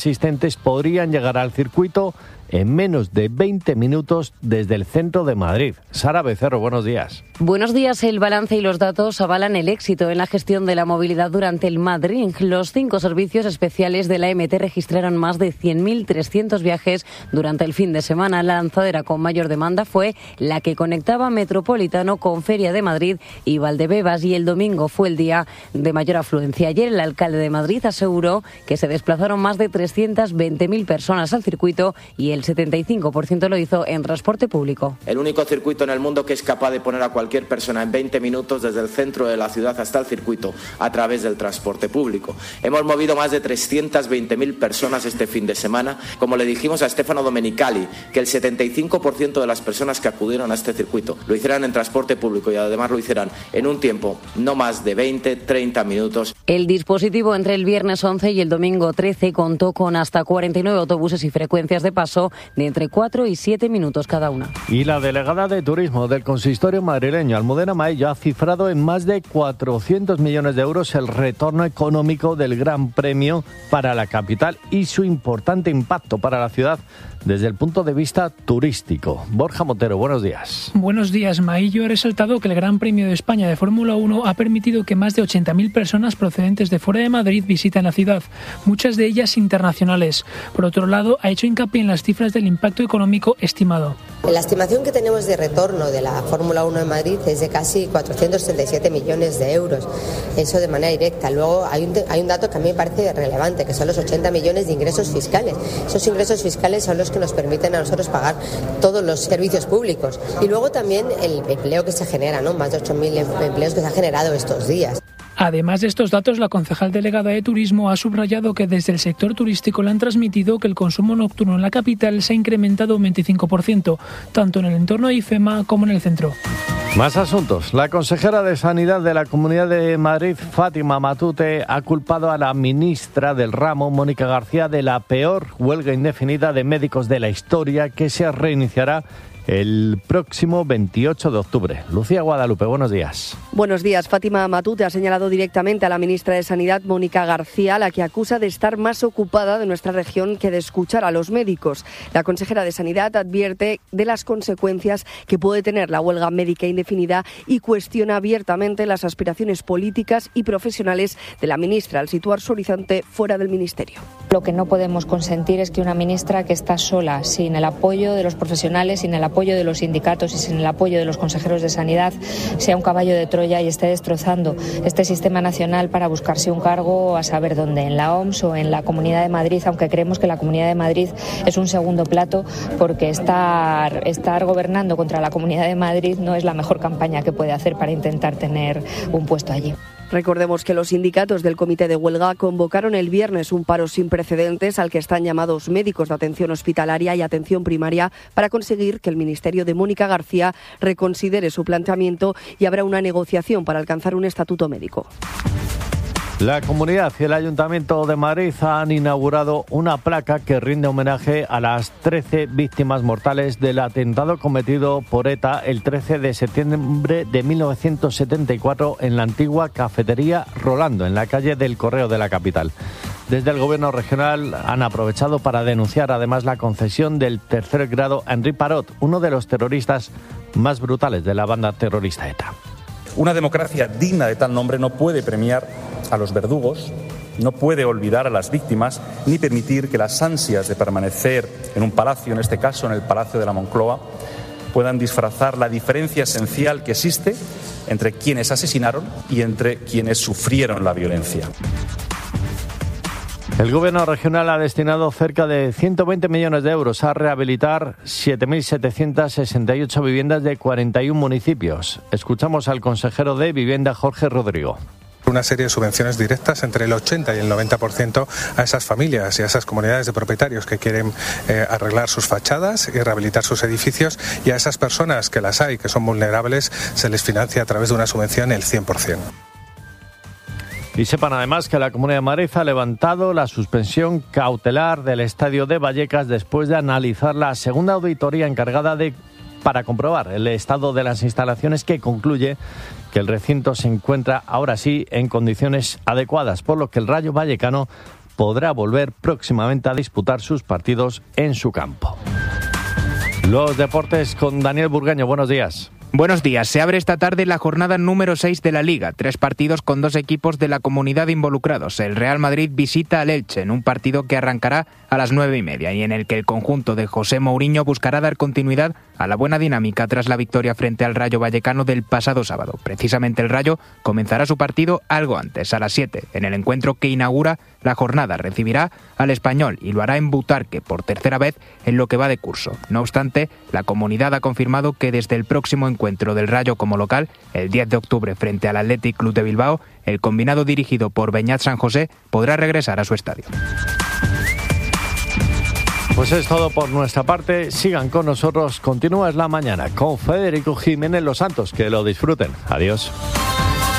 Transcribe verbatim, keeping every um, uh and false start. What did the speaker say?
asistentes podrían llegar al circuito en menos de veinte minutos desde el centro de Madrid. Sara Becerro, buenos días. Buenos días. El balance y los datos avalan el éxito en la gestión de la movilidad durante el Madrid. Los cinco servicios especiales de la M T registraron más de cien mil trescientos viajes durante el fin de semana. La lanzadera con mayor demanda fue la que conectaba Metropolitano con Feria de Madrid y Valdebebas, y el domingo fue el día de mayor afluencia. Ayer el alcalde de Madrid aseguró que se desplazaron más de trescientas veinte mil personas al circuito y el setenta y cinco por ciento lo hizo en transporte público. El único circuito en el mundo que es capaz de poner a cualquier persona en veinte minutos desde el centro de la ciudad hasta el circuito a través del transporte público. Hemos movido más de trescientas veinte mil personas este fin de semana. Como le dijimos a Stefano Domenicali, que el setenta y cinco por ciento de las personas que acudieron a este circuito lo hicieran en transporte público y además lo hicieran en un tiempo no más de veinte a treinta minutos. El dispositivo entre el viernes once y el domingo trece contó con hasta cuarenta y nueve autobuses y frecuencias de paso de entre cuatro y siete minutos cada una. Y la delegada de Turismo del consistorio madrileño, Almudena Maillo, ha cifrado en más de cuatrocientos millones de euros el retorno económico del Gran Premio para la capital y su importante impacto para la ciudad desde el punto de vista turístico. Borja Montero, buenos días. Buenos días. Maillo ha resaltado que el Gran Premio de España de Fórmula uno ha permitido que más de ochenta mil personas procedentes de fuera de Madrid visiten la ciudad, muchas de ellas internacionales. Por otro lado, ha hecho hincapié en las cifras del impacto económico estimado. La estimación que tenemos de retorno de la Fórmula uno en Madrid es de casi cuatrocientos treinta y siete millones de euros, eso de manera directa. Luego hay un, hay un dato que a mí me parece relevante, que son los ochenta millones de ingresos fiscales. Esos ingresos fiscales son los que nos permiten a nosotros pagar todos los servicios públicos. Y luego también el empleo que se genera, ¿no? Más de ocho mil empleos que se han generado estos días. Además de estos datos, la concejal delegada de Turismo ha subrayado que desde el sector turístico le han transmitido que el consumo nocturno en la capital se ha incrementado un veinticinco por ciento, tanto en el entorno de IFEMA como en el centro. Más asuntos. La consejera de Sanidad de la Comunidad de Madrid, Fátima Matute, ha culpado a la ministra del ramo, Mónica García, de la peor huelga indefinida de médicos de la historia, que se reiniciará el próximo veintiocho de octubre. Lucía Guadalupe, buenos días. Buenos días. Fátima Matute ha señalado directamente a la ministra de Sanidad, Mónica García, la que acusa de estar más ocupada de nuestra región que de escuchar a los médicos. La consejera de Sanidad advierte de las consecuencias que puede tener la huelga médica indefinida y cuestiona abiertamente las aspiraciones políticas y profesionales de la ministra al situar su horizonte fuera del ministerio. Lo que no podemos consentir es que una ministra que está sola, sin el apoyo de los profesionales, sin el apoyo de los sindicatos y sin el apoyo de los consejeros de Sanidad, sea un caballo de Troya y esté destrozando este sistema nacional para buscarse un cargo a saber dónde, en la O M S o en la Comunidad de Madrid, aunque creemos que la Comunidad de Madrid es un segundo plato, porque estar, estar gobernando contra la Comunidad de Madrid no es la mejor campaña que puede hacer para intentar tener un puesto allí. Recordemos que los sindicatos del Comité de Huelga convocaron el viernes un paro sin precedentes al que están llamados médicos de atención hospitalaria y atención primaria para conseguir que el Ministerio de Mónica García reconsidere su planteamiento y habrá una negociación para alcanzar un estatuto médico. La Comunidad y el Ayuntamiento de Madrid han inaugurado una placa que rinde homenaje a las trece víctimas mortales del atentado cometido por ETA el trece de septiembre de mil novecientos setenta y cuatro en la antigua cafetería Rolando, en la calle del Correo de la capital. Desde el Gobierno regional han aprovechado para denunciar además la concesión del tercer grado a Henri Parot, uno de los terroristas más brutales de la banda terrorista ETA. Una democracia digna de tal nombre no puede premiar a los verdugos, no puede olvidar a las víctimas, ni permitir que las ansias de permanecer en un palacio, en este caso en el Palacio de la Moncloa, puedan disfrazar la diferencia esencial que existe entre quienes asesinaron y entre quienes sufrieron la violencia. El Gobierno regional ha destinado cerca de ciento veinte millones de euros a rehabilitar siete mil setecientas sesenta y ocho viviendas de cuarenta y uno municipios. Escuchamos al consejero de Vivienda, Jorge Rodrigo. Una serie de subvenciones directas entre el ochenta y el noventa por ciento a esas familias y a esas comunidades de propietarios que quieren eh, arreglar sus fachadas y rehabilitar sus edificios, y a esas personas que las hay, que son vulnerables, se les financia a través de una subvención el cien por ciento. Y sepan además que la Comunidad de Madrid ha levantado la suspensión cautelar del Estadio de Vallecas después de analizar la segunda auditoría encargada de para comprobar el estado de las instalaciones, que concluye que el recinto se encuentra ahora sí en condiciones adecuadas, por lo que el Rayo Vallecano podrá volver próximamente a disputar sus partidos en su campo. Los deportes con Daniel Burgueño. Buenos días. Buenos días. Se abre esta tarde la jornada número seis de la Liga. Tres partidos con dos equipos de la comunidad involucrados. El Real Madrid visita al Elche en un partido que arrancará a las nueve y media y en el que el conjunto de José Mourinho buscará dar continuidad a la buena dinámica tras la victoria frente al Rayo Vallecano del pasado sábado. Precisamente el Rayo comenzará su partido algo antes, a las siete, en el encuentro que inaugura la jornada. Recibirá al Español y lo hará en Butarque por tercera vez en lo que va de curso. No obstante, la comunidad ha confirmado que desde el próximo encuentro del Rayo como local, el diez de octubre frente al Athletic Club de Bilbao, el combinado dirigido por Beñat San José podrá regresar a su estadio. Pues es todo por nuestra parte. Sigan con nosotros. Continúa Es la Mañana con Federico Jiménez Los Santos. Que lo disfruten. Adiós.